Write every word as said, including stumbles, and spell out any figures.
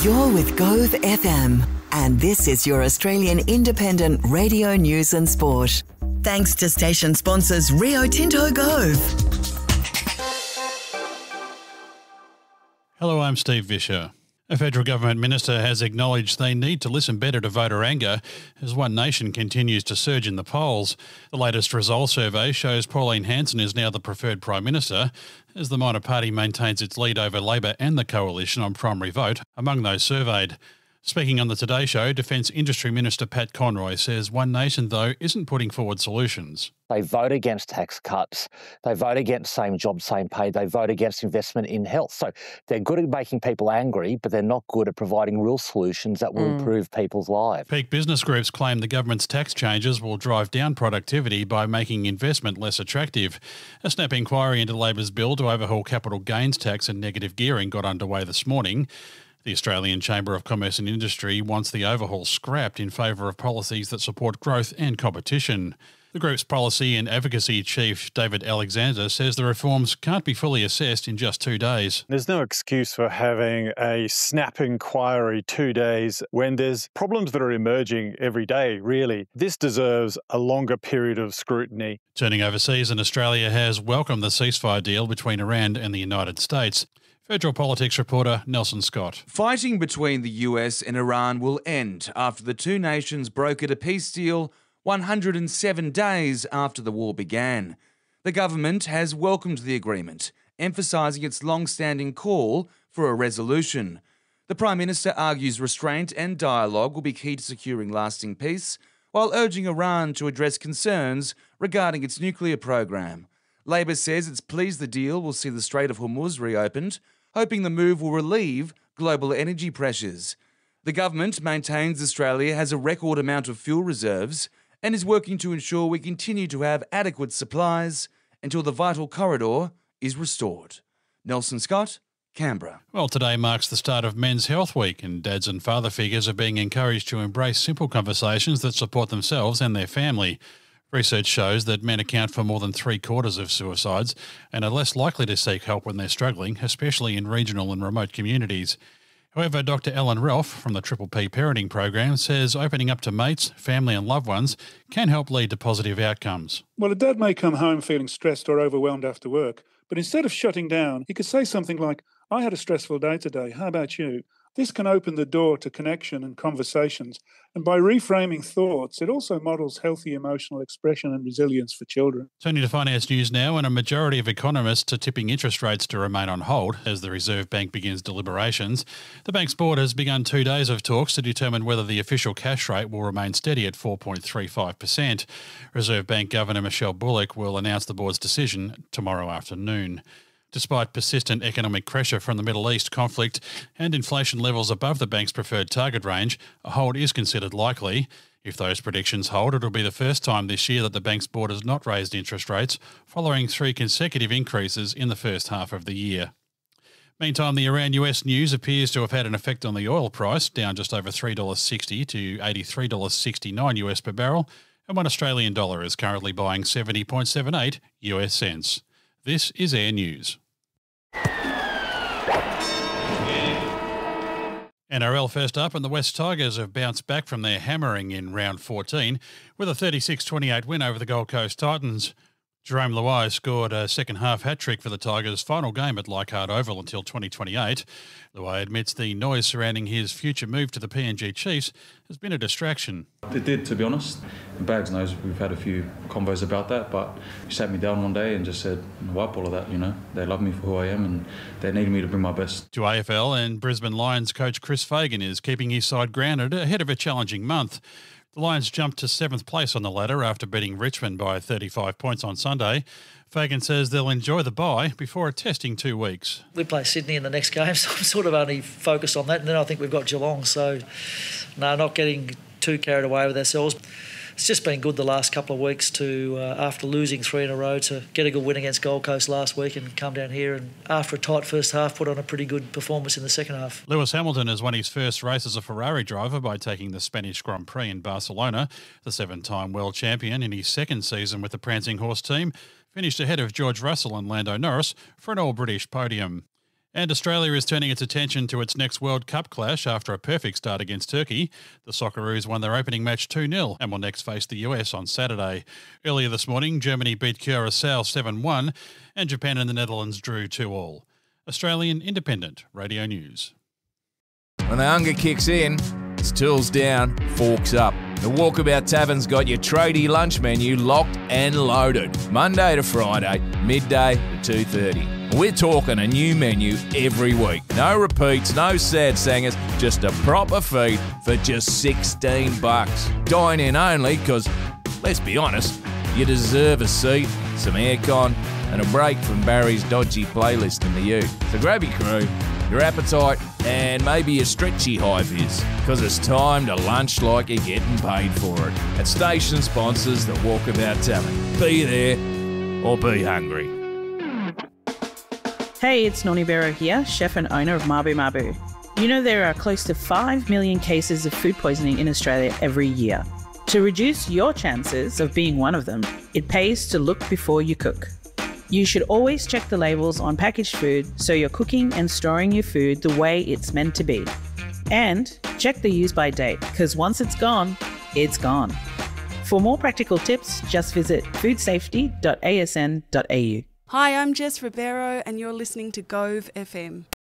You're with Gove F M, and this is your Australian independent radio news and sport. Thanks to station sponsors Rio Tinto Gove. Hello, I'm Steve Vischer. A federal government minister has acknowledged they need to listen better to voter anger as One Nation continues to surge in the polls. The latest result survey shows Pauline Hanson is now the preferred Prime Minister as the minor party maintains its lead over Labor and the Coalition on primary vote among those surveyed. Speaking on the Today Show, Defence Industry Minister Pat Conroy says One Nation, though, isn't putting forward solutions. They vote against tax cuts. They vote against same job, same pay. They vote against investment in health. So they're good at making people angry, but they're not good at providing real solutions that will mm. improve people's lives. Peak business groups claim the government's tax changes will drive down productivity by making investment less attractive. A snap inquiry into Labor's bill to overhaul capital gains tax and negative gearing got underway this morning. The Australian Chamber of Commerce and Industry wants the overhaul scrapped in favour of policies that support growth and competition. The group's policy and advocacy chief, David Alexander, says the reforms can't be fully assessed in just two days. There's no excuse for having a snap inquiry two days when there's problems that are emerging every day, really. This deserves a longer period of scrutiny. Turning overseas, and Australia has welcomed the ceasefire deal between Iran and the United States. Federal politics reporter Nelson Scott. Fighting between the U S and Iran will end after the two nations brokered a peace deal one hundred seven days after the war began. The government has welcomed the agreement, emphasising its long-standing call for a resolution. The Prime Minister argues restraint and dialogue will be key to securing lasting peace, while urging Iran to address concerns regarding its nuclear program. Labor says it's pleased the deal will see the Strait of Hormuz reopened, hoping the move will relieve global energy pressures. The government maintains Australia has a record amount of fuel reserves and is working to ensure we continue to have adequate supplies until the vital corridor is restored. Nelson Scott, Canberra. Well, today marks the start of Men's Health Week, and dads and father figures are being encouraged to embrace simple conversations that support themselves and their family. Research shows that men account for more than three quarters of suicides and are less likely to seek help when they're struggling, especially in regional and remote communities. However, Doctor Ellen Ralph from the Triple P Parenting Program says opening up to mates, family and loved ones can help lead to positive outcomes. Well, a dad may come home feeling stressed or overwhelmed after work, but instead of shutting down, he could say something like, "I had a stressful day today, how about you?" This can open the door to connection and conversations, and by reframing thoughts, it also models healthy emotional expression and resilience for children. Turning to finance news now, and a majority of economists are tipping interest rates to remain on hold as the Reserve Bank begins deliberations. The bank's board has begun two days of talks to determine whether the official cash rate will remain steady at four point three five percent. Reserve Bank Governor Michelle Bullock will announce the board's decision tomorrow afternoon. Despite persistent economic pressure from the Middle East conflict and inflation levels above the bank's preferred target range, a hold is considered likely. If those predictions hold, it will be the first time this year that the bank's board has not raised interest rates, following three consecutive increases in the first half of the year. Meantime, the Iran-U S news appears to have had an effect on the oil price, down just over three dollars sixty to eighty-three dollars sixty-nine US per barrel, and one Australian dollar is currently buying seventy point seven eight US cents. This is Air News. N R L first up, and the West Tigers have bounced back from their hammering in round fourteen with a thirty-six twenty-eight win over the Gold Coast Titans. Jerome Luai scored a second-half hat-trick for the Tigers' final game at Leichhardt Oval until twenty twenty-eight. Luai admits the noise surrounding his future move to the P N G Chiefs has been a distraction. It did, to be honest. Bags knows we've had a few convos about that, but he sat me down one day and just said, wipe all of that, you know. They love me for who I am and they need me to bring my best. To A F L, and Brisbane Lions coach Chris Fagan is keeping his side grounded ahead of a challenging month. The Lions jumped to seventh place on the ladder after beating Richmond by thirty-five points on Sunday. Fagan says they'll enjoy the bye before a testing two weeks. We play Sydney in the next game, so I'm sort of only focused on that. And then I think we've got Geelong, so no, not getting too carried away with ourselves. It's just been good the last couple of weeks to, uh, after losing three in a row, to get a good win against Gold Coast last week and come down here and, after a tight first half, put on a pretty good performance in the second half. Lewis Hamilton has won his first race as a Ferrari driver by taking the Spanish Grand Prix in Barcelona. The seven-time world champion in his second season with the Prancing Horse team finished ahead of George Russell and Lando Norris for an all-British podium. And Australia is turning its attention to its next World Cup clash after a perfect start against Turkey. The Socceroos won their opening match two nil and will next face the U S on Saturday. Earlier this morning, Germany beat Curaçao seven one and Japan and the Netherlands drew two all. Australian Independent Radio News. When the hunger kicks in, it's tools down, forks up. The Walkabout Tavern's got your tradie lunch menu locked and loaded. Monday to Friday, midday to two thirty. We're talking a new menu every week. No repeats, no sad singers, just a proper feed for just sixteen bucks. Dine in only because, let's be honest, you deserve a seat, some aircon, and a break from Barry's dodgy playlist in the ute. So grab your crew, your appetite, and maybe a stretchy high vis, because it's time to lunch like you're getting paid for it. At station sponsors the Walkabout Tavern. Be there or be hungry. Hey, it's Noni Vero here, chef and owner of Mabu Mabu. You know there are close to five million cases of food poisoning in Australia every year. To reduce your chances of being one of them, it pays to look before you cook. You should always check the labels on packaged food so you're cooking and storing your food the way it's meant to be. And check the use by date, because once it's gone, it's gone. For more practical tips, just visit food safety dot a s n dot a u. Hi, I'm Jess Ribeiro and you're listening to Gove F M.